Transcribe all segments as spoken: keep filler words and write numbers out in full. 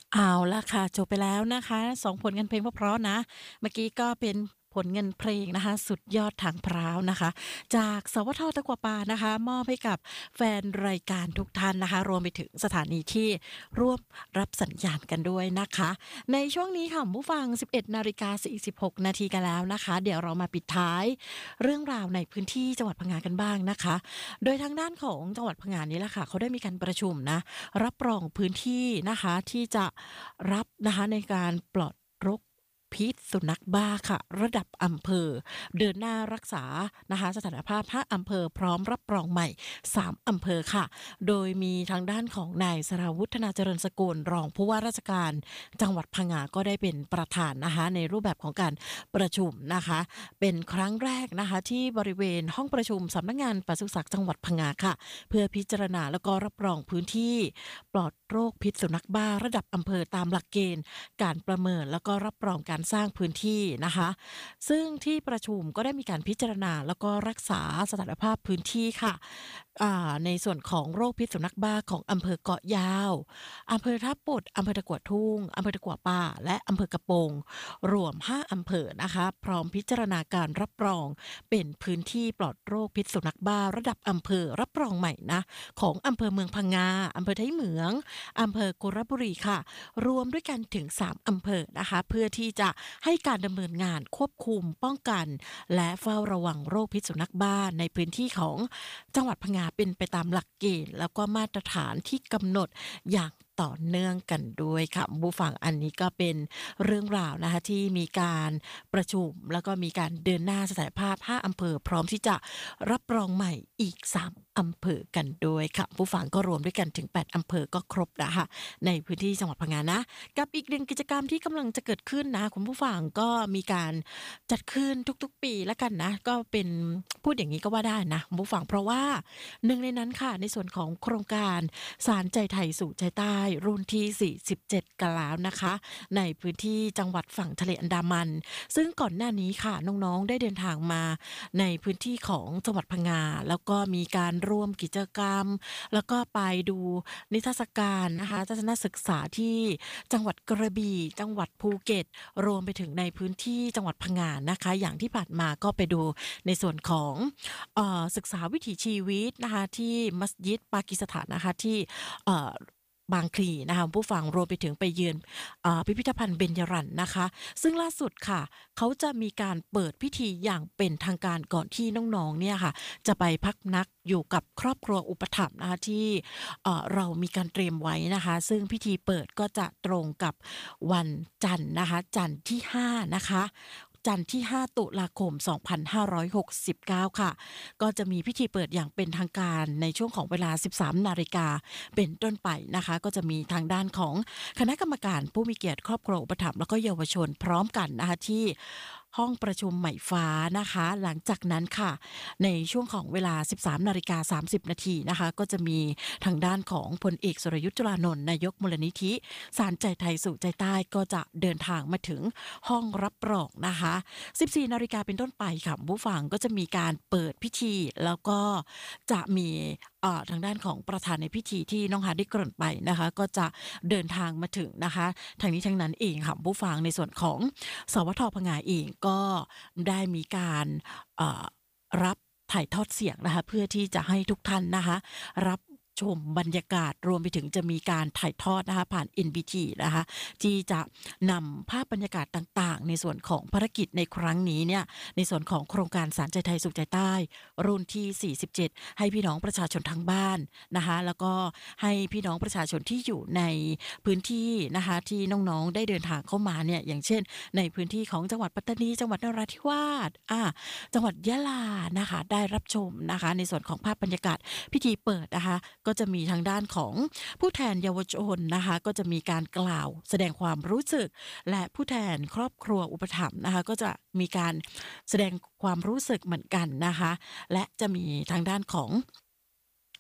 เอาล่ะค่ะจบไปแล้วนะคะสองผลงานเพลงเพราะๆนะเมื่อกี้ก็เป็นผลงานเพลงนะคะสุดยอดทางพร้าวนะคะจากสวทตะกั่วป่านะคะมอบให้กับแฟนรายการทุกท่านนะคะรวมไปถึงสถานีที่ร่วมรับสัญญาณกันด้วยนะคะในช่วงนี้ค่ะคุณผู้ฟังสิบเอ็ดนาฬิกาสี่สิบหกนาทีกันแล้วนะคะเดี๋ยวเรามาปิดท้ายเรื่องราวในพื้นที่จังหวัดพังงากันบ้างนะคะโดยทางด้านของจังหวัดพังงานี้แหละค่ะเขาได้มีการประชุมนะรับรองพื้นที่นะคะที่จะ รับนะคะในการปลอดโรคพิษสุนัขบ้าค่ะระดับอำเภอเดินหน้ารักษานะคะสถานภาพห้าอำเภอพร้อมรับรองใหม่สามอำเภอค่ะโดยมีทางด้านของนายสราวุฒนาเจริญสกุลรองผู้ว่าราชการจังหวัดพังงาก็ได้เป็นประธานนะคะในรูปแบบของการประชุมนะคะเป็นครั้งแรกนะคะที่บริเวณห้องประชุมสำนักงานปศุสัตว์จังหวัดพังงาค่ะเพื่อพิจารณาแล้วก็รับรองพื้นที่ปลอดโรคพิษสุนัขบ้าระดับอำเภอตามหลักเกณฑ์การประเมินแล้วก็รับรองการสร้างพื้นที่นะคะซึ่งที่ประชุมก็ได้มีการพิจารณาแล้วก็รักษาสถานภาพพื้นที่ค่ะอ่าในส่วนของโรคพิษสุนัขบ้าของอำเภอเกาะยาวอำเภอท่าปุดอำเภอตะกั่วทุ่งอำเภอตะกั่วป่าและอำเภอกระโปงรวมห้าอำเภอนะคะพร้อมพิจารณาการรับรองเป็นพื้นที่ปลอดโรคพิษสุนัขบ้าระดับอำเภอรับรองใหม่นะของอำเภอเมืองพังงาอำเภอไทยเหมืองอำเภอกุระบุรีค่ะรวมด้วยกันถึงสามอำเภอนะคะเพื่อที่จะให้การดำเนินงานควบคุมป้องกันและเฝ้าระวังโรคพิษสุนัขบ้าในพื้นที่ของจังหวัดพังงาเป็นไปตามหลักเกณฑ์แล้วก็มาตรฐานที่กำหนดอย่างต่อเนื่องกันด้วยค่ะคุณผู้ฟังอันนี้ก็เป็นเรื่องราวนะคะที่มีการประชุมแล้วก็มีการเดินหน้าสถานภาพห้าอำเภอพร้อมที่จะรับรองใหม่อีกสามอำเภอกันด้วยค่ะผู้ฟังก็รวมด้วยกันถึงแปดอำเภอก็ครบแล้วค่ะในพื้นที่จังหวัดพังงานะกับอีกหนึ่งกิจกรรมที่กำลังจะเกิดขึ้นนะคุณผู้ฟังก็มีการจัดขึ้นทุกๆปีแล้วกันนะก็เป็นพูดอย่างนี้ก็ว่าได้นะคุณผู้ฟังเพราะว่าหนึ่งในนั้นค่ะในส่วนของโครงการสารใจไทยสู่ใจใต้รุ่นที่สี่สิบเจ็ดกันแล้วนะคะในพื้นที่จังหวัดฝั่งทะเลอันดามันซึ่งก่อนหน้านี้ค่ะน้องๆได้เดินทางมาในพื้นที่ของจังหวัดพังงาแล้วก็มีการร่วมกิจกรรมแล้วก็ไปดูนิทรรศการนะคะทัศนศึกษาที่จังหวัดกระบี่จังหวัดภูเก็ตรวมไปถึงในพื้นที่จังหวัดพังงานะคะอย่างที่ผ่านมาก็ไปดูในส่วนของเอ่อศึกษาวิถีชีวิตนะคะที่มัสยิดปากีสถานนะคะที่เอ่อบางพลีนะคะผู้ฟังรวมไปถึงไปเยือนอ่าพิพิธภัณฑ์เบญจรัญนะคะซึ่งล่าสุดค่ะเขาจะมีการเปิดพิธีอย่างเป็นทางการก่อนที่น้องๆเนี่ยค่ะจะไปพักนักอยู่กับครอบครัวอุปถัมภ์นะคะที่เอ่อเรามีการเตรียมไว้นะคะซึ่งพิธีเปิดก็จะตรงกับวันจันทร์นะคะจันทร์ที่ห้านะคะจันทร์ที่ห้าตุลาคมสองพันห้าร้อยหกสิบเก้าค่ะก็จะมีพิธีเปิดอย่างเป็นทางการในช่วงของเวลา สิบสามนาฬิกาเป็นต้นไปนะคะก็จะมีทางด้านของคณะกรรมการผู้มีเกียรติครอบครัวอุปถัมภ์แล้วก็เยาวชนพร้อมกันนะคะที่ห้องประชุมใหม่ฟ้านะคะหลังจากนั้นค่ะในช่วงของเวลา สิบสามนาฬิกาสามสิบนาทีนะคะก็จะมีทางด้านของพลเอกสุรยุทธ์จุลานนท์นายกมูลนิธิสารใจไทยสู่ใจใต้ก็จะเดินทางมาถึงห้องรับรองนะคะ สิบสี่นาฬิกาเป็นต้นไปค่ะผู้ฟังก็จะมีการเปิดพิธีแล้วก็จะมีเอ่อทางด้านของประธานในพิธีที่น้องฮาร์ดได้เกริ่นไปนะคะก็จะเดินทางมาถึงนะคะทางนี้ทั้งนั้นเองค่ะผู้ฟังในส่วนของสวทพังงาเองก็ได้มีการเอ่อรับถ่ายทอดเสียงนะคะเพื่อที่จะให้ทุกท่านนะคะรับชมบรรยากาศรวมไปถึงจะมีการถ่ายทอดนะคะผ่าน เอ็น บี ที นะคะที่จะนำภาพบรรยากาศต่างๆในส่วนของภารกิจในครั้งนี้เนี่ยในส่วนของโครงการสารใจไทยสุขใจใต้รุ่นที่สี่สิบเจ็ดให้พี่น้องประชาชนทางบ้านนะคะแล้วก็ให้พี่น้องประชาชนที่อยู่ในพื้นที่นะคะที่น้องๆได้เดินทางเข้ามาเนี่ยอย่างเช่นในพื้นที่ของจังหวัดปัตตานีจังหวัดนราธิวาสอ่าจังหวัดยะลานะคะได้รับชมนะคะในส่วนของภาพบรรยากาศพิธีเปิดนะคะก็จะมีทางด้านของผู้แทนเยาวชนนะคะก็จะมีการกล่าวแสดงความรู้สึกและผู้แทนครอบครัวอุปถัมภ์นะคะก็จะมีการแสดงความรู้สึกเหมือนกันนะคะและจะมีทางด้านของ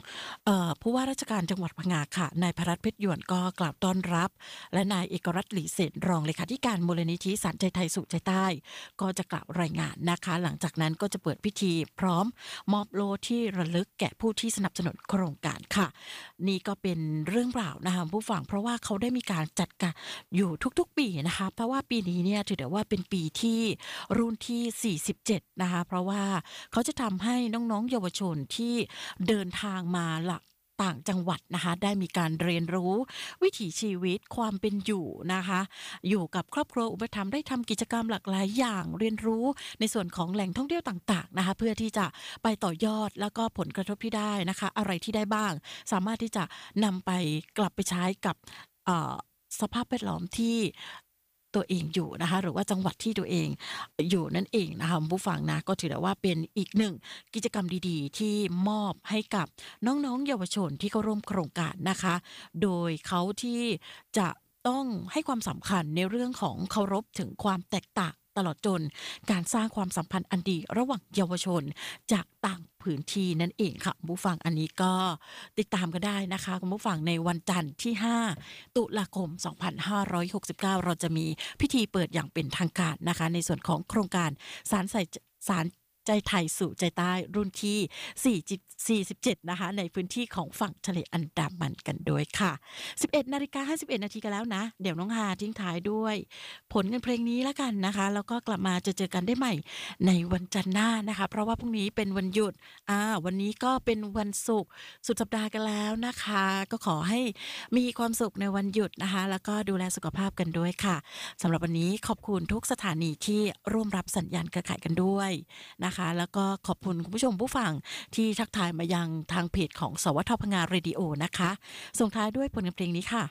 เอ่อผู้ว่าราชการจังหวัดพังงาค่ะนายพรัตน์เพชรหยวนก็กล่าวต้อนรับและนายเอกรัตน์หลีเสนรองเลขาธิการมูลนิธิสารใจไทยสู่ใจใต้ก็จะกล่าวรายงานนะคะหลังจากนั้นก็จะเปิดพิธีพร้อมมอบโล่ที่ระลึกแก่ผู้ที่สนับสนุนโครงการค่ะนี่ก็เป็นเรื่องราวนะคะผู้ฟังเพราะว่าเขาได้มีการจัดการอยู่ทุกๆปีนะคะเพราะว่าปีนี้เนี่ยถือได้ว่าเป็นปีที่รุ่นที่สี่สิบเจ็ดนะคะเพราะว่าเขาจะทำให้น้องๆเยาวชนที่เดินทางมาหลักต่างจังหวัดนะคะได้มีการเรียนรู้วิถีชีวิตความเป็นอยู่นะคะอยู่กับครอบครัวอุปถัมภ์ได้ทำกิจกรรมหลากหลายอย่างเรียนรู้ในส่วนของแหล่งท่องเที่ยวต่างๆนะคะเพื่อที่จะไปต่อยอดแล้วก็ผลกระทบที่ได้นะคะอะไรที่ได้บ้างสามารถที่จะนำไปกลับไปใช้กับเอ่อสภาพแวดล้อมที่ตัวเองอยู่นะคะหรือว่าจังหวัดที่ตัวเองอยู่นั่นเองนะคะคุณผู้ฟังนะก็ถือได้ว่าเป็นอีกหนึ่งกิจกรรมดีๆที่มอบให้กับน้องๆเยาวชนที่เข้าร่วมโครงการนะคะโดยเขาที่จะต้องให้ความสำคัญในเรื่องของเคารพถึงความแตกต่างตลอดจนการสร้างความสัมพันธ์อันดีระหว่างเยาวชนจากต่างพื้นที่นั่นเองค่ะคุณผู้ฟังอันนี้ก็ติดตามกันได้นะคะคุณผู้ฟังในวันจันทร์ที่ห้าตุลาคมสองพันห้าร้อยหกสิบเก้าเราจะมีพิธีเปิดอย่างเป็นทางการนะคะในส่วนของโครงการสารใส่สารใจไทยสู่ใจใต้รุ่นที่สี่สิบ สี่สิบเจ็ดนะคะในพื้นที่ของฝั่งทะเลอันดามันกันด้วยค่ะ สิบเอ็ดนาฬิกาห้าสิบเอ็ดนาทีกันแล้วนะเดี๋ยวน้องฮาทิ้งท้ายด้วยผลงานเพลงนี้แล้วกันนะคะแล้วก็กลับมาจะเจอกันได้ใหม่ในวันจันทร์หน้านะคะเพราะว่าพรุ่งนี้เป็นวันหยุดอ่าวันนี้ก็เป็นวันศุกร์สุดสัปดาห์กันแล้วนะคะก็ขอให้มีความสุขในวันหยุดนะคะแล้วก็ดูแลสุขภาพกันด้วยค่ะสำหรับวันนี้ขอบคุณทุกสถานีที่ร่วมรับสัญญาณเครือข่ายกันด้วยนะคะแล้วก็ขอบคุณคุณผู้ชมผู้ฟังที่ทักทายมายังทางเพจของสวทพังงาเรดิโอนะคะส่งท้ายด้วยผลงานเพลงนี้ค่ะ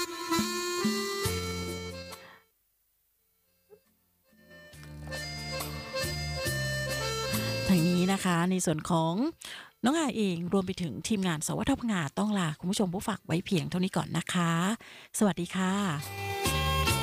ทางนี้นะคะในส่วนของน้องอาเองรวมไปถึงทีมงานสวทพังงาต้องลาคุณผู้ชมผู้ฟังไว้เพียงเท่านี้ก่อนนะคะสวัสดีค่ะ